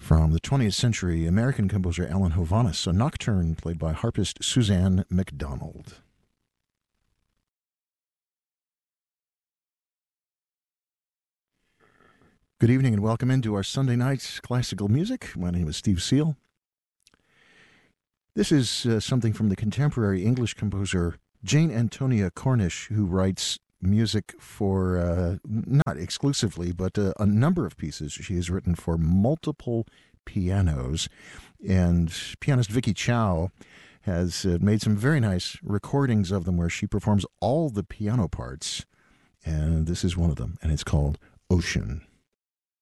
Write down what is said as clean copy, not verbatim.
From the 20th century, American composer Alan Hovhaness, a nocturne played by harpist Suzanne McDonald. Good evening and welcome into our Sunday night's classical music. My name is Steve Seal. This is something from the contemporary English composer Jane Antonia Cornish, who writes music for, not exclusively, but a number of pieces. She has written for multiple pianos, and pianist Vicky Chow has made some very nice recordings of them where she performs all the piano parts, and this is one of them, and it's called Ocean.